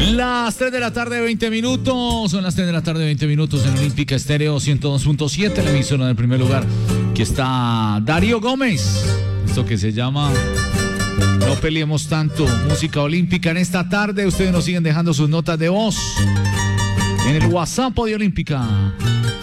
Las 3 de la tarde, 20 minutos. Son las 3 de la tarde, 20 minutos en Olímpica Estéreo 102.7, la emisora del primer lugar. Aquí está Darío Gómez. Esto que se llama No Peleemos Tanto. Música olímpica en esta tarde. Ustedes nos siguen dejando sus notas de voz en el WhatsApp de Olímpica.